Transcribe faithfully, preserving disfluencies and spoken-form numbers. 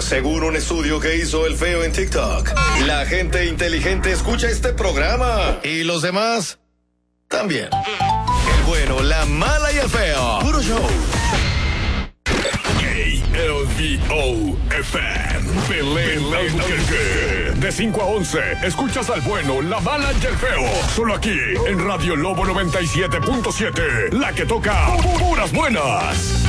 Según un estudio que hizo el feo en TikTok, la gente inteligente escucha este programa. Y los demás también. El bueno, la mala y el feo. Puro show. K L V O F M. Belén, Belén. De cinco a once, escuchas al bueno, la mala y el feo. Solo aquí, en Radio Lobo noventa y siete punto siete. La que toca puras buenas.